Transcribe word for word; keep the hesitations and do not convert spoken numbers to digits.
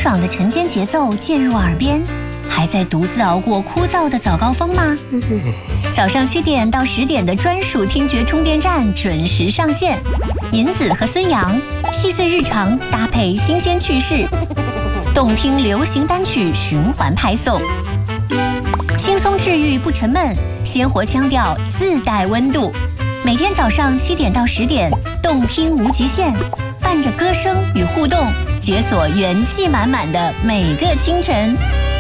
爽的晨间节奏渐入耳边，还在独自熬过枯燥的早高峰吗？早上七点到十点的专属听觉充电站准时上线，银子和孙杨细碎日常搭配新鲜趣事，动听流行单曲循环派送，轻松治愈不沉闷，鲜活腔调自带温度。每天早上七点到十点，动听无极限，伴着歌声与互动，解锁元气满满的每个清晨。